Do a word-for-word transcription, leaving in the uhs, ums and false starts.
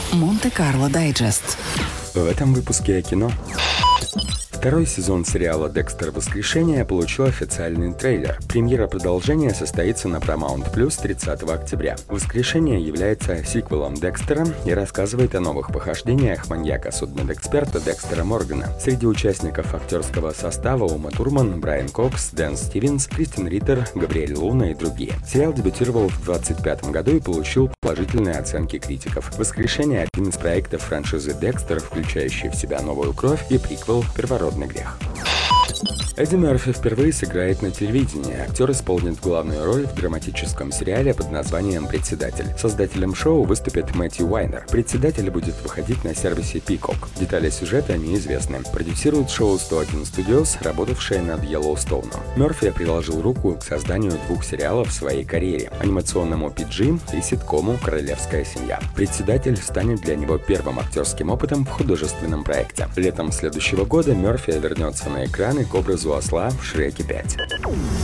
Монте-Карло Дайджест. В этом выпуске о кино. Второй сезон сериала «Декстер. Воскрешение» получил официальный трейлер. Премьера продолжения состоится на Paramount Plus тридцатого октября. «Воскрешение» является сиквелом Декстера и рассказывает о новых похождениях маньяка-судмедэксперта Декстера Моргана. Среди участников актерского состава Ума Турман, Брайан Кокс, Дэн Стивенс, Кристен Риттер, Габриэль Луна и другие. Сериал дебютировал в двадцать пятом году и получил положительные оценки критиков. «Воскрешение» — один из проектов франшизы Декстер, включающий в себя новую кровь и приквел «Первородный грех». Эдди Мерфи впервые сыграет на телевидении. Актер исполнит главную роль в драматическом сериале под названием «Председатель». Создателем шоу выступит Мэтью Уайнер. «Председатель» будет выходить на сервисе Peacock. Детали сюжета неизвестны. Продюсирует шоу сто один Studios, работавшее над Йеллоустоуном. Мерфи приложил руку к созданию двух сериалов в своей карьере – анимационному пи джи и ситкому «Королевская семья». «Председатель» станет для него первым актерским опытом в художественном проекте. Летом следующего года Мерфи вернется на экраны к образу осла в «Шреке пять».